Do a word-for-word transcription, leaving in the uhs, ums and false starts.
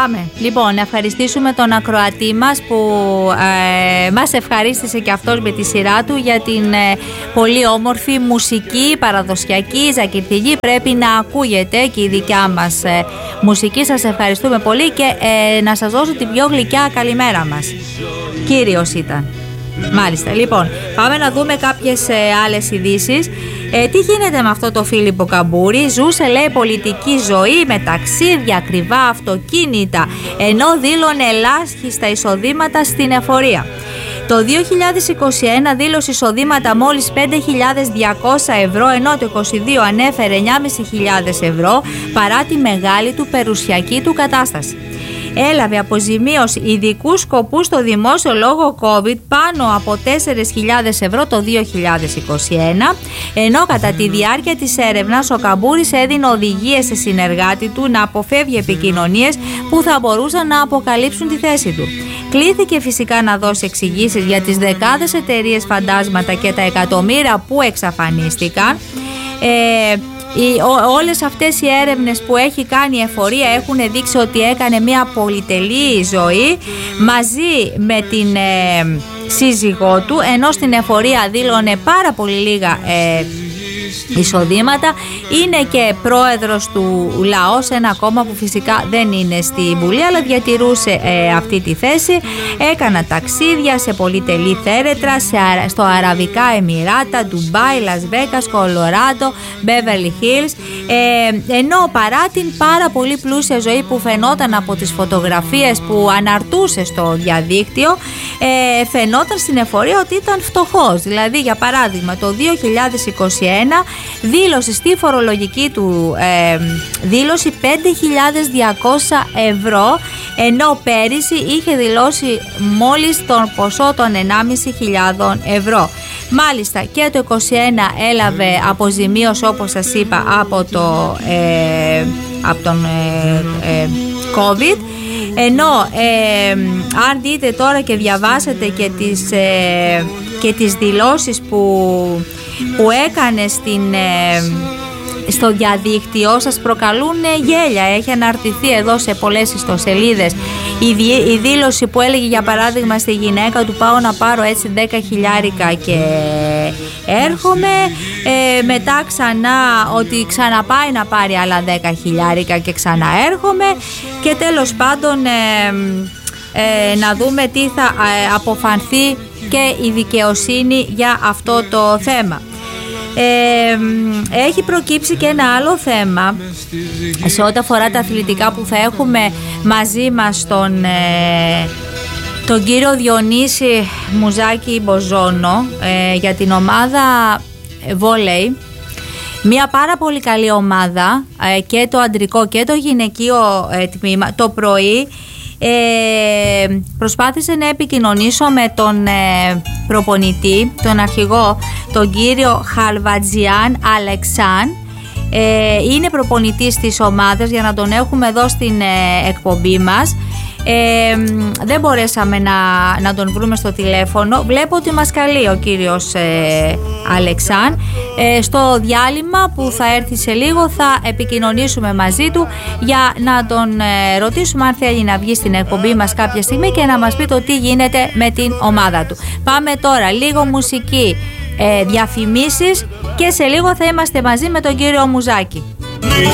πάμε. Λοιπόν, να ευχαριστήσουμε τον ακροατή μας που ε, μας ευχαρίστησε και αυτός με τη σειρά του για την ε, πολύ όμορφη μουσική, παραδοσιακή, ζακυρτική. Πρέπει να ακούγεται και η δικιά μας ε, μουσική. Σας ευχαριστούμε πολύ και ε, να σας δώσω την πιο γλυκιά καλημέρα μας. Κύριος ήταν. Μάλιστα, λοιπόν, πάμε να δούμε κάποιες ε, άλλες ειδήσεις. Ε, τι γίνεται με αυτό το Φίλιππο Καμπούρη? Ζούσε, λέει, πολιτική ζωή με ταξίδια, ακριβά αυτοκίνητα, ενώ δήλωνε ελάχιστα εισοδήματα στην εφορία. Το δύο χιλιάδες είκοσι ένα δήλωσε εισοδήματα μόλις πέντε χιλιάδες διακόσια ευρώ, ενώ το είκοσι δύο ανέφερε εννιά χιλιάδες πεντακόσια ευρώ, παρά τη μεγάλη του περιουσιακή του κατάσταση. Έλαβε αποζημίωση ειδικού σκοπού στο δημόσιο λόγω COVID πάνω από τέσσερις χιλιάδες ευρώ το δύο χιλιάδες είκοσι ένα, ενώ κατά τη διάρκεια της έρευνας ο Καμπούρης έδινε οδηγίες σε συνεργάτη του να αποφεύγει επικοινωνίες που θα μπορούσαν να αποκαλύψουν τη θέση του. Κλήθηκε φυσικά να δώσει εξηγήσεις για τις δεκάδες εταιρείες φαντάσματα και τα εκατομμύρια που εξαφανίστηκαν. Ε, Οι, ό, όλες αυτές οι έρευνες που έχει κάνει η εφορία έχουν δείξει ότι έκανε μια πολυτελή ζωή μαζί με την ε, σύζυγό του, ενώ στην εφορία δήλωνε πάρα πολύ λίγα ε, εισοδήματα. Είναι και πρόεδρος του ΛΑΟ, ένα κόμμα που φυσικά δεν είναι στη Βουλή, αλλά διατηρούσε ε, αυτή τη θέση. Έκανα ταξίδια σε πολυτελή θέρετρα, σε, στο Αραβικά Εμιράτα, Ντουμπάι, Λας Βέγκας, Κολοράντο, Μπέβερλι Χίλς, ε, ενώ παρά την πάρα πολύ πλούσια ζωή που φαινόταν από τις φωτογραφίες που αναρτούσε στο διαδίκτυο, ε, φαινόταν στην εφορία ότι ήταν φτωχός. Δηλαδή, για παράδειγμα, το δύο χιλιάδες είκοσι ένα δήλωσε στη φορολογική του ε, δήλωση πέντε χιλιάδες διακόσια ευρώ, ενώ πέρυσι είχε δηλώσει μόλις τον ποσό των ενάμιση χιλιάδων ευρώ. Μάλιστα και το είκοσι ένα έλαβε αποζημίωση, όπως σας είπα, από, το, ε, από τον ε, ε, COVID, ενώ ε, αν δείτε τώρα και διαβάσετε και τις, ε, και τις δηλώσεις που, που έκανε στην, ε, στο διαδίκτυο, σας προκαλούν γέλια. Έχει αναρτηθεί εδώ σε πολλές ιστοσελίδες η, δι, η δήλωση που έλεγε, για παράδειγμα, στη γυναίκα του, πάω να πάρω έτσι δέκα χιλιάρικα και έρχομαι, ε, μετά ξανά ότι ξαναπάει να πάρει άλλα δέκα χιλιάρικα και ξαναέρχομαι, και τέλος πάντων ε, ε, να δούμε τι θα ε, αποφανθεί και η δικαιοσύνη για αυτό το θέμα. Ε, έχει προκύψει και ένα άλλο θέμα σε ό,τι αφορά τα αθλητικά, που θα έχουμε μαζί μας τον, ε, τον κύριο Διονύση Μουζάκη Μποζόνο ε, για την ομάδα βόλεϊ. Μια πάρα πολύ καλή ομάδα, ε, και το αντρικό και το γυναικείο ε, τμήμα. Το πρωί Ε, προσπάθησε να επικοινωνήσω με τον ε, προπονητή, τον αρχηγό, τον κύριο Χαλβατζιάν Αλεξάν. ε, είναι προπονητής της ομάδας, για να τον έχουμε εδώ στην ε, εκπομπή μας. Ε, δεν μπορέσαμε να, να τον βρούμε στο τηλέφωνο. Βλέπω ότι μας καλεί ο κύριος ε, Αλεξάν. ε, Στο διάλειμμα που θα έρθει σε λίγο θα επικοινωνήσουμε μαζί του για να τον ε, ρωτήσουμε αν θέλει να βγει στην εκπομπή μας κάποια στιγμή και να μας πει το τι γίνεται με την ομάδα του. Πάμε τώρα λίγο μουσική, ε, διαφημίσεις, και σε λίγο θα είμαστε μαζί με τον κύριο Μουζάκη.